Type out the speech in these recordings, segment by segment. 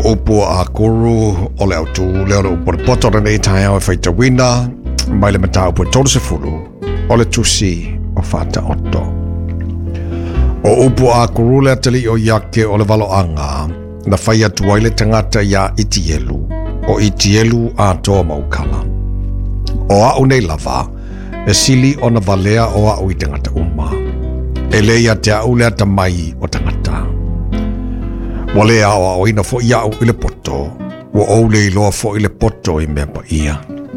Opo a kuru o le autu leo le upo le poto na nei tae au e whaita wina mai le mata upo tolu se furu o le tusi o whata oto. O upo a kuru le atali o yake o le valo anga na whai atu ai le tangata ia itielu o itielu a toa maukala. O au nei lava e sili o na valea o au i tangata uma. E leia te au lea tamai o tangata. Wale awa o ina fo iau i le poto, wa ou le iloa fo i le poto i mea pa ia.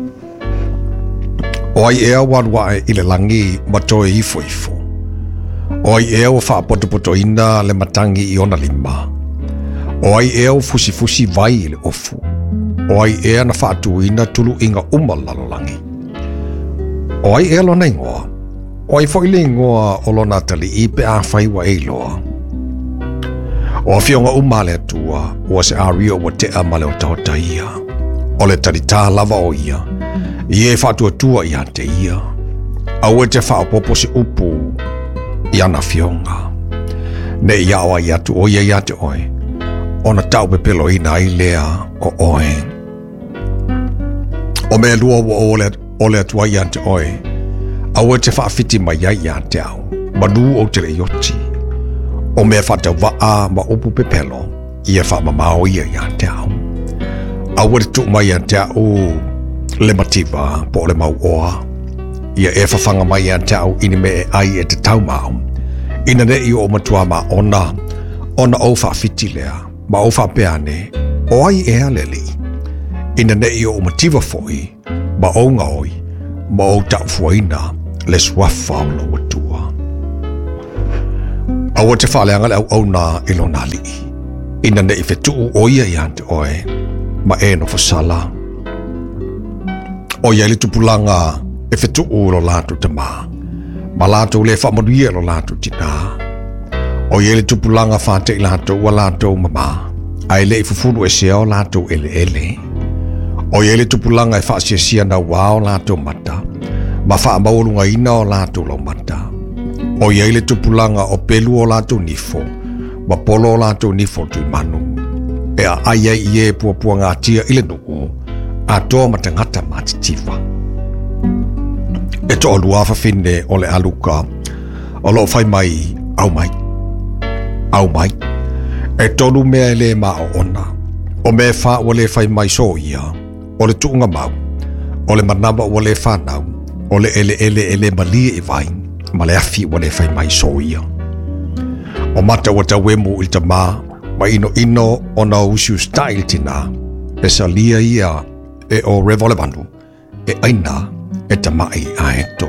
O ai ea wanwae i le langi matoe ifo ifo. O ai ea o faa poto ina le matangi i ona lima. O ai ea o fusi fusi vai i le ofu. O ai ea na faa tu ina tulu inga umalalo langi. O ai ea lona ingoa. O ai fo i le ingoa o lona tali i pe a fai wa eiloa. O fionga umale atua, ua se aria ua te amale o taota ia. O le tarita lava o ia, i e whaatua tua i ante ia. Au e te whaapopo se upu i ana fionga. Ne ia oa i atu o ia i ate oe, o na tau pepelo ina i lea o oe. O mea lua ua o le atua i ante oe, au e te whaafiti mai i ante au, manu o te le ioti. O mea whatau waa ma upu pepelo, ia wha mamao ia i ante au. Au e tu mai ante au le mativa po le mau oa. Ia e whawhanga mai ante au ini me e ai e te tau mau. Ina ne i o matua ma ona o whaafiti lea, ma o whapeane, o ai e aleli. Ina ne i o mativa foi, ma o ngaoi, ma o tau fuaina, le swafa o lo watua. Awa te whaaleanga le au na ilo nali. Ina ne i whetuu o ia i ante oe, ma e no whasala. O ia li tupulanga e whetuu lo lato te maa. Ma lato le whamaruia lo lato tina. O ia li tupulanga whate i lato ua lato mama. Ai le i fufuru e seo lato ele ele. O ia li tupulanga e whaasia sia na wao lato mata. Ma wha maurunga ina o lato lo mata. O ia ile tupulanga o pelu o lato nifo, ma polo o lato nifo tui manu. E a aia i e puapua ngā tia ile nuu, a toa matangata mātitiva. E to o luafa fine o le aluka, o lo fai mai, au mai. Au mai. E tonu mea le ma o ona, o mea wha o le fai mai so ia, o le tuunga mau, o le manama o le whanau, o le ele malia i vain. Ma le afi wa le fai mai soia. O mata wa tawemu il tama, ma ino o na usiu style tina, e sa lia ia e o revolevanu, e aina e tamai a eto.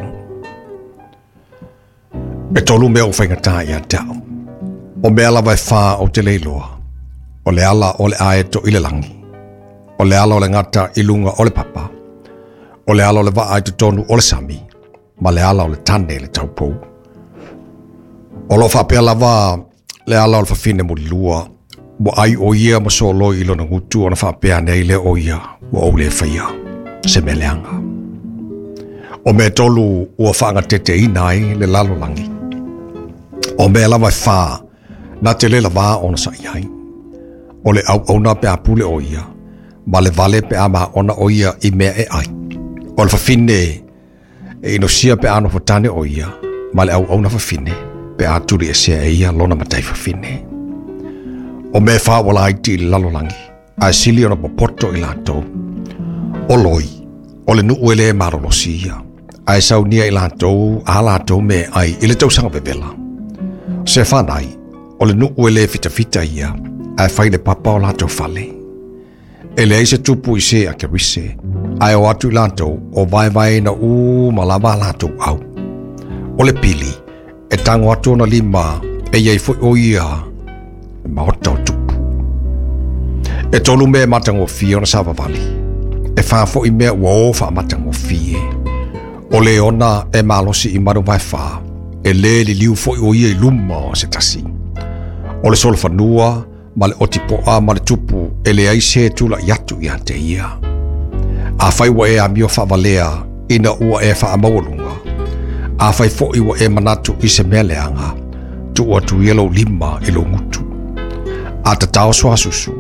E tolu mea o whaingata ia tau. O mea la vai wha o te leiloa, o le ala o le a eto i le langi, o le ala o le ngata i lunga o le papa, o le ala o le va ai tonu o le sami, ma le ala o le tane le taupou. O lo whapea lava le ala o le whawhine mo lua, mo ai o ia ma so loi ilo na ngutu o na whapea nei le o ia, mo au le whaia, se me leanga. O me tolu ua whaanga tete inai le lalo langi. O me lava wha, na te le lava o na sa iai. O le au na pe apule o ia, ma le vale pe ama ona o ia i mea e ai. O le whawhine e ino sia pe ano fatane o ia, ma le au na whawhine, pe aturi e sea e ia lona matai whawhine. O me wha wala aiti i lalolangi, a sili ona popoto i lato. O loi, o le nuu ele e marolosi ia, a e saunia i lato, a lato me ai i le tausanga bebela. Se whanai, o le nuu ele fita ia, a e whai le papa o lato fale. E le eise tupu i se a ke rise, ai o atu lato o vai na malama lato au. O le pili, e tango atu na lima, e iei fui o ia, e mahota o tupu. E tolu mea matango fie o na Savavali. E whaafo i mea ua ofa matango fie. O le ona e malosi i maru vai wha, e le li liu fui o ia i luma o se tasi. O le solfanua, ma le otipoa ma le tupu, e le aise tula yatu i ante ia. A fai wa e a mio whavalea, ina ua e wha amawalunga. A fai fo i wa e manatu i se meleanga, tu ua tu yelo lima i lo ngutu. A ta tau soa susu,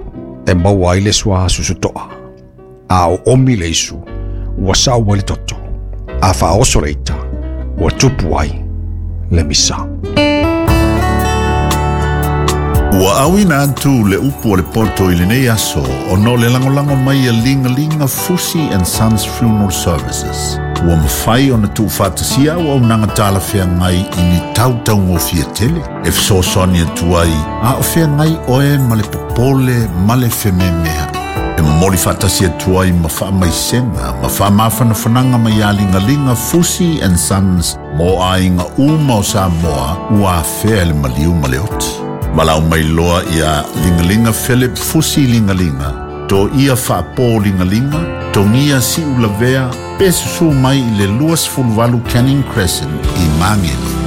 e maua i le sua susutoa. A o omi le isu, ua sao wale toto. A wha oso reita, ua tupu ai le misa. Ua awina atu le upu o le poto i le nei aso o no le langolango mai a linga Fusi and Sons Funeral Services. Ua mawhai o na tu whatasia ua unanga tala whea ngai i ni tautau ngō fia tele. E fsosoni atu ai, a o whea ngai oe ma le popole ma le wheme mea. E mori whatasia atu ai ma wha mai senga, ma wha mawhana whananga mai a linga Fusi and Sons mo a inga uma o Samoa ua whea le maliu ma le oti. Malau mai loa ia lingalinga Philip Fusi lingalinga. To ia whaapo lingalinga, to ngia si ulavea, pesu mai i le luas fulvalu Canning Crescent i Mangeni.